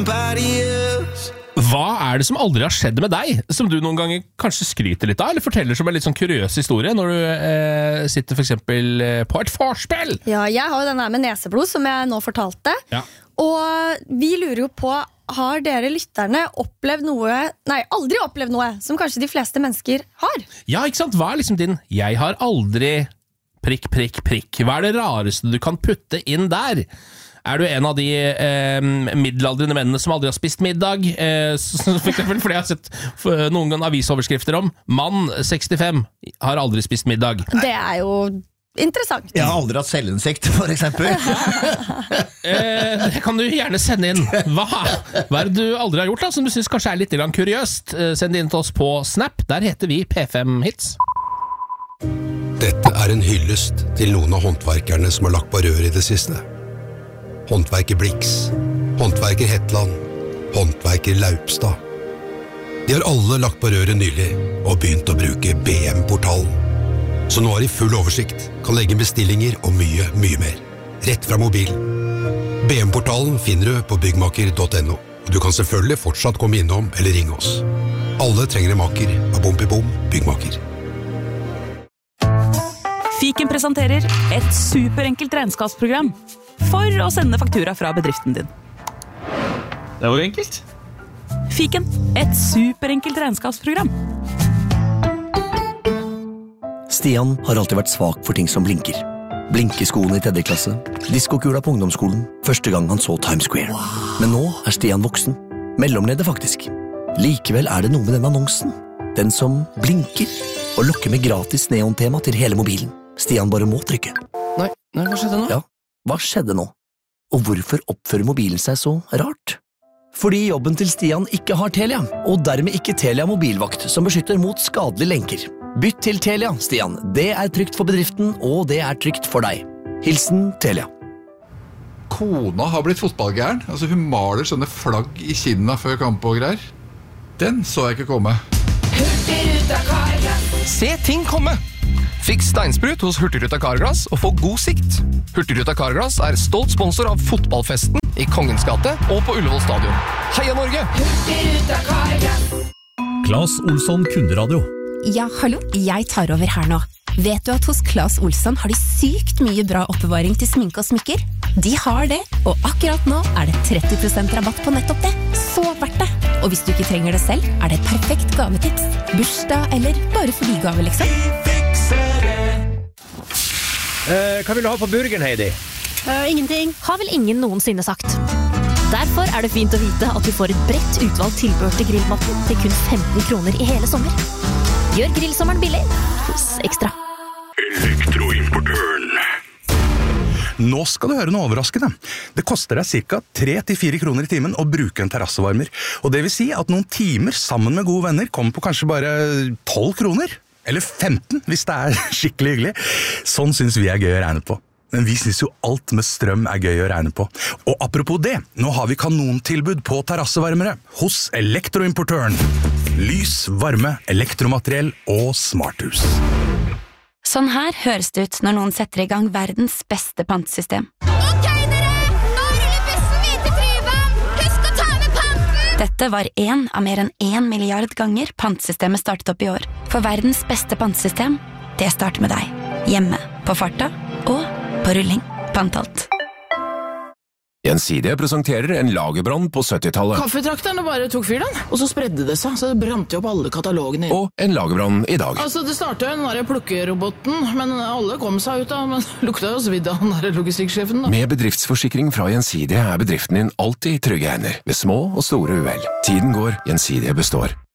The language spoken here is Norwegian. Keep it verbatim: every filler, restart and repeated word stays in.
Hva er det som aldri har skjedd med deg, som du noen ganger kanskje skryter litt av, eller forteller som en litt sånn kuriøs historie, når du eh, sitter for eksempel på et forspill? Ja, jeg har jo den her med neseblod, som jeg nå fortalte. Ja. Og vi lurer jo på, har dere lytterne opplevd noe, nei, aldri opplevd noe, som kanskje de fleste mennesker har? Ja, ikke sant? Hva er liksom din «jeg har aldri prikk, prikk, prikk»? Hva er det rareste du kan putte inn der? Er du en av de eh, middelaldrende mennene som aldri har spist middag? Eh, for eksempel, fordi jeg har sett noen ganger avisoverskrifter om mann sekstifem har aldri spist middag. Det er jo interessant. Jeg har aldri hatt selvinnsikt, for eksempel. eh, det kan du gjerne sende inn. Hva, hva er det du aldri har gjort da, som du synes kanskje er litt grann kuriøst? Eh, send det inn til oss på Snap. Der heter vi P fem Hits. Dette er en hyllest til noen av håndverkerne som har lagt på rør i det siste. Håndverker Blix, håndverker Hetland, håndverker Laupstad. De har alle lagt på røret nylig og begynt å bruke B M-portalen. Så nå har de full oversikt, kan legge bestillinger og mye, mye mer. Rett fra mobilen. B M-portalen finner du på byggmaker punktum no. Og du kan selvfølgelig fortsatt komme innom eller ringe oss. Alle trenger en maker av Bompibom byggmaker. Fiken presenterer et superenkelt regnskapsprogram for å sende faktura fra bedriften din. Det var enkelt. Fiken, et superenkelt regnskapsprogram. Stian har alltid vært svak for ting som blinker. Blinkeskoene i tredje klasse, diskokula på ungdomsskolen, første gang han så Times Square. Men nå er Stian voksen. Mellomleder faktisk. Likevel er det noe med den annonsen. Den som blinker og lokker med gratis neontema til hele mobilen. Stian bare må trykke. Nei, nei, hva skjedde nå? Ja, hva skjedde nå? Og hvorfor oppfører mobilen seg så rart? Fordi jobben til Stian ikke har Telia, og dermed ikke Telia mobilvakt, som beskytter mot skadelige lenker. Bytt til Telia, Stian. Det er trygt for bedriften, og det er trygt for deg. Hilsen Telia. Kona har blitt fotballgæren. Altså, hun maler sånne flagg i kinna før kamp og greier. Den så jeg ikke komme. Hurtigruta Carglass. Se ting komme! Fiks steinsprut hos Hurtigruta Carglass og få god sikt. Hurtigruta Carglass er stolt sponsor av fotballfesten i Kongens gate og på Ullevål stadion. Heia Norge! Hurtigruta Carglass. Claes Olsson Kunderadio. Ja, hallo, jeg tar over her nå. Vet du at hos Claes Olsson har de sykt mye bra oppbevaring til sminke og smykker? De har det, og akkurat nå er det tretti prosent rabatt på nettopp det. Så verdt det! Og hvis du ikke trenger det selv, er det et perfekt gavetips. Bursdag eller bare fordi gave, liksom. Uh, hva vil du ha på burgeren, Heidi? Uh, ingenting. Har vel ingen noensinne sagt. Derfor er det fint å vite at du får et bredt utvalgt tilbehør til grillmaten til kun femten kroner i hele sommer. Gjør grillsommeren billig hos Ekstra. Elektroimportøren. Nå skal du høre noe overraskende. Det koster deg ca. tre til fire kroner i timen å bruke en terrassevarmer. Og det vil si at noen timer sammen med gode venner kommer på kanskje bare tolv kroner. Eller femten, hvis det er skikkelig hyggelig. Sånn synes vi er gøy å regne på. Men vi synes jo alt med strøm er gøy å regne på. Og apropos det, nå har vi kanontilbud på terrassevarmere hos Elektroimportøren. Lys, varme, elektromateriell og smarthus. Sånn her høres det ut når noen setter i gang verdens beste pantesystem. Ok dere, nå ruller bussen videre til Tryvann! Husk å ta med panten! Dette var en av mer enn en milliard ganger pantesystemet startet opp i år. For verdens beste pantesystem, det starter med deg. Hjemme, på farta og på rulling. Pantalt. Gjensidige presenterer en lagerbrann på syttitallet. Kaffetrakterne bare tok fyr den, og så spredde det seg, så det brant jo opp alle katalogene. Og en lagerbrann i dag. Altså, det startet jo den der plukkeroboten, men alle kom seg ut av, men lukta jo svidd av den der logistikksjefen da. Med bedriftsforsikring fra Gjensidige er bedriften din alltid i trygge hender, ved små og store uhell. Tiden går, Gjensidige består.